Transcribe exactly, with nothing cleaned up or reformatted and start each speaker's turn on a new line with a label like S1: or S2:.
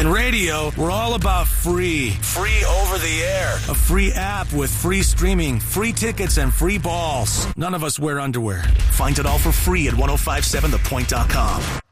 S1: In radio, we're all about free. Free over the air. A free app with free streaming, free tickets, and free balls. None of us wear underwear.
S2: Find it all for free at ten fifty-seven the point dot com.